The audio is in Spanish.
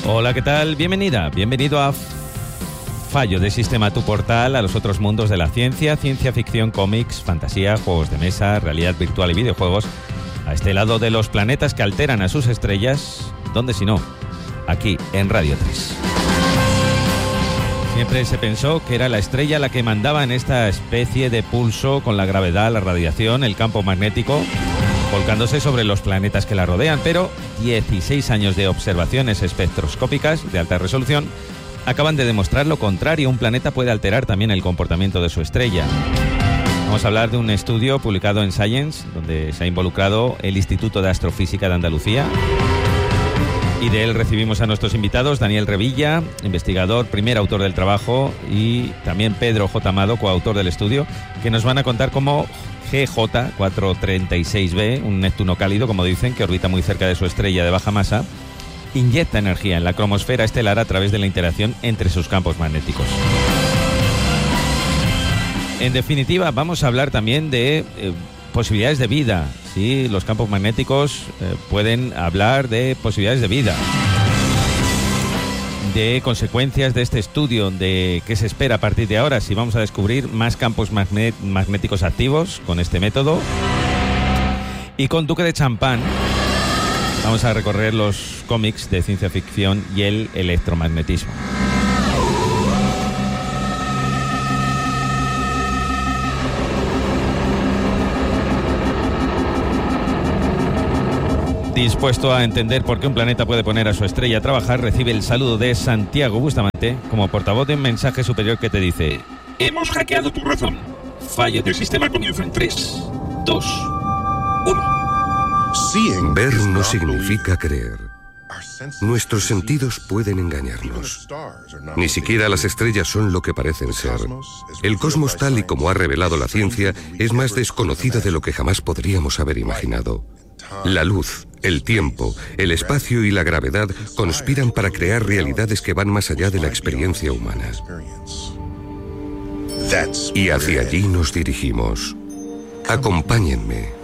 Hola, ¿qué tal? Bienvenido a Fallo de Sistema, tu portal a los otros mundos de la ciencia ficción, cómics, fantasía, juegos de mesa, realidad virtual y videojuegos, a este lado de los planetas que alteran a sus estrellas, ¿dónde si no? Aquí, en Radio 3. Siempre se pensó que era la estrella la que mandaba en esta especie de pulso con la gravedad, la radiación, el campo magnético, volcándose sobre los planetas que la rodean, pero 16 años de observaciones espectroscópicas de alta resolución acaban de demostrar lo contrario. Un planeta puede alterar también el comportamiento de su estrella. Vamos a hablar de un estudio publicado en Science, donde se ha involucrado el Instituto de Astrofísica de Andalucía. Y de él recibimos a nuestros invitados, Daniel Revilla, investigador, primer autor del trabajo, y también Pedro J. Amado, coautor del estudio, que nos van a contar cómo GJ436b, un Neptuno cálido, como dicen, que orbita muy cerca de su estrella de baja masa, inyecta energía en la cromosfera estelar a través de la interacción entre sus campos magnéticos. En definitiva, vamos a hablar también de posibilidades de vida. Sí, los campos magnéticos pueden hablar de posibilidades de vida, de consecuencias de este estudio, de qué se espera a partir de ahora, si vamos a descubrir más campos magnéticos activos con este método. Y con Duque de Champagne vamos a recorrer los cómics de ciencia ficción y el electromagnetismo. Dispuesto a entender por qué un planeta puede poner a su estrella a trabajar, recibe el saludo de Santiago Bustamante como portavoz de un mensaje superior que te dice: hemos hackeado tu razón. Fallo del sistema comienza en 3, 2, 1. Ver no significa creer. Nuestros sentidos pueden engañarnos. Ni siquiera las estrellas son lo que parecen ser. El cosmos, tal y como ha revelado la ciencia, es más desconocido de lo que jamás podríamos haber imaginado. La luz, el tiempo, el espacio y la gravedad conspiran para crear realidades que van más allá de la experiencia humana. Y hacia allí nos dirigimos. Acompáñenme.